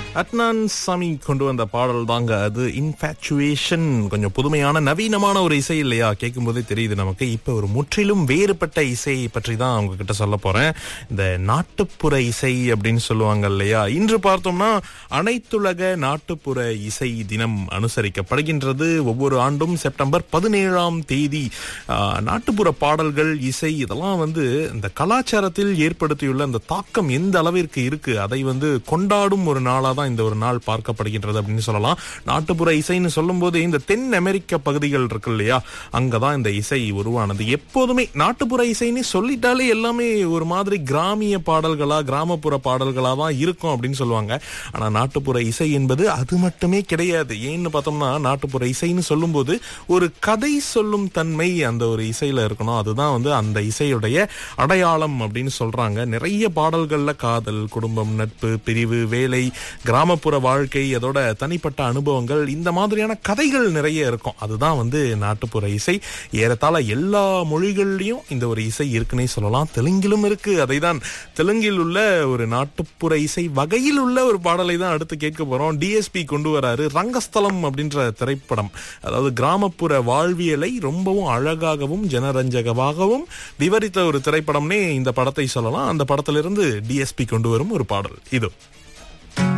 அட்னான் சாமி கொண்டு வந்த பாடல் தாங்க அது. இன்ஃபேச்சுவேஷன் கொஞ்சம் புதுமையான நவீனமான ஒரு இசை இல்லையா? கேட்கும் போதே தெரியுது நமக்கு. இப்ப ஒரு முற்றிலும் வேறுபட்ட இசை பற்றி தான் அவங்க கிட்ட சொல்ல போறேன். இந்த நாட்டுப்புற இசை அப்படின்னு சொல்லுவாங்க இல்லையா? இன்று பார்த்தோம்னா அனைத்துலக நாட்டுப்புற இசை தினம் அனுசரிக்கப்படுகின்றது. ஒவ்வொரு ஆண்டும் செப்டம்பர் 17ஆம் தேதி நாட்டுப்புற பாடல்கள், இசை இதெல்லாம் இந்த கலாச்சாரத்தில் ஏற்படுத்தியுள்ள அந்த தாக்கம் எந்த அளவிற்கு இருக்கு அதை கொண்டாடும் ஒரு நாளா தான் இந்த ஒரு நாள் பார்க்கப்படுகின்றது அப்படின்னு சொல்லலாம். நாட்டுப்புற இசைன்னு சொல்லும் போது இந்த தென் அமெரிக்க பகுதிகள் இருக்கு இல்லையா, அங்கதான் இந்த இசை உருவானது. எப்போதுமே நாட்டுப்புற இசைன்னு சொல்லிட்டாலே எல்லாமே ஒரு மாதிரி கிராமிய பாடல்களா, கிராமப்புற பாடல்களா தான் இருக்கும் அப்படின்னு சொல்லுவாங்க. ஆனா நாட்டுப்புற இசை என்பது அது மட்டுமே கிடையாது. ஏன்னு பார்த்தோம்னா நாட்டுப்புற இசைன்னு சொல்லும் போது ஒரு கதை சொல்லும் தன்மை அந்த ஒரு இசையில இருக்கணும். அதுதான் அந்த இசையுடைய அடையாளம் அப்படின்னு சொல்றாங்க. நிறைய பாடல்கள்ல காதல், குடும்பம், நட்பு, பிரிவு, வேலை, கிராமப்புற வாழ்க்கை, அதோட தனிப்பட்ட அனுபவங்கள், இந்த மாதிரியான கதைகள் நிறைய இருக்கும். அதுதான் நாட்டுப்புற இசை. ஏறத்தாழ எல்லா மொழிகள்லயும் இந்த ஒரு இசை இருக்குன்னே சொல்லலாம். தெலுங்கிலும் இருக்கு. அதைதான் தெலுங்கில் உள்ள ஒரு நாட்டுப்புற இசை வகையில் உள்ள ஒரு பாடலை தான் அடுத்து கேட்க போறோம். டிஎஸ்பி கொண்டு வராரு. ரங்கஸ்தலம் அப்படின்ற திரைப்படம், அதாவது கிராமப்புற வாழ்வியலை ரொம்பவும் அழகாகவும் ஜனரஞ்சகமாகவும் விவரித்த ஒரு திரைப்படம்னே இந்த படத்தை சொல்லலாம். அந்த படத்திலிருந்து டிஎஸ்பி கொண்டு வரும் ஒரு பாடல் இதோ.